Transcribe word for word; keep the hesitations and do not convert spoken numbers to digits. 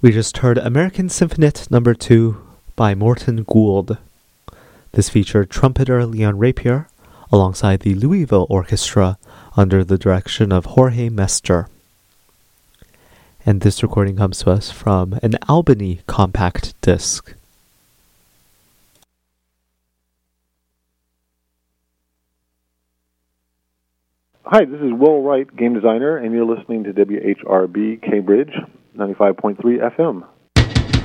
We just heard American Symphonette Number two by Morton Gould. This featured trumpeter Leon Rapier alongside the Louisville Orchestra under the direction of Jorge Mester. And this recording comes to us from an Albany compact disc. Hi, this is Will Wright, game designer, and you're listening to W H R B Cambridge, ninety-five point three F M.